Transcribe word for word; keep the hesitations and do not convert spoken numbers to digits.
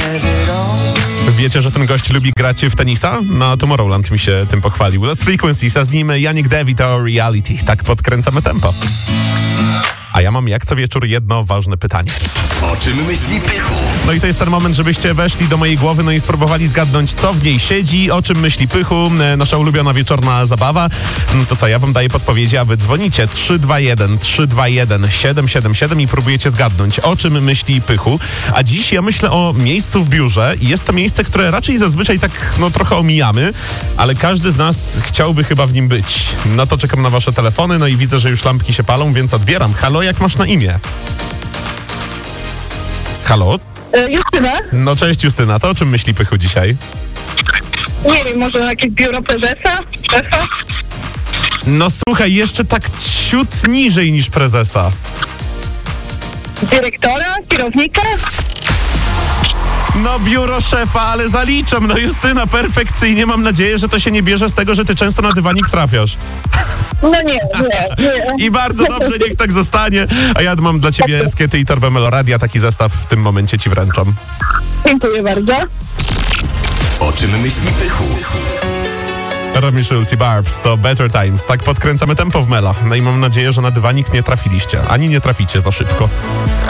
Wiecie, że ten gość lubi grać w tenisa? No, Tomorrowland mi się tym pochwalił. Lost Frequencies, a z nim Yannick David o Reality. Tak podkręcamy tempo. A ja mam jak co wieczór jedno ważne pytanie. O czym myśli Pychu? No i to jest ten moment, żebyście weszli do mojej głowy, no i spróbowali zgadnąć, co w niej siedzi, o czym myśli Pychu, nasza ulubiona wieczorna zabawa. No to co, ja wam daję podpowiedzi, a wy dzwonicie trzy dwa jeden trzy dwa jeden siedem siedem siedem i próbujecie zgadnąć, o czym myśli Pychu. A dziś ja myślę o miejscu w biurze i jest to miejsce, które raczej zazwyczaj tak, no trochę omijamy, ale każdy z nas chciałby chyba w nim być. No to czekam na wasze telefony, no i widzę, że już lampki się palą, więc odbieram. Halo, jak masz na imię? Halo? Justyna? No cześć Justyna, to o czym myśli Pychu dzisiaj? Nie wiem, może jakieś biuro prezesa? Szefa? No słuchaj, jeszcze tak ciut niżej niż prezesa. Dyrektora? Kierownika? No biuro szefa, ale zaliczam, no Justyna, perfekcyjnie. Mam nadzieję, że to się nie bierze z tego, że ty często na dywanik trafiasz. No nie, nie, nie. I bardzo dobrze, niech tak zostanie. A ja mam dla ciebie eskiety i torbę Meloradia, taki zestaw w tym momencie ci wręczam. Dziękuję bardzo. O czym myśli Pychu? Romy Schulz i Barbs to Better Times. Tak podkręcamy tempo w Melo. No i mam nadzieję, że na dywanik nie trafiliście. Ani nie traficie za szybko.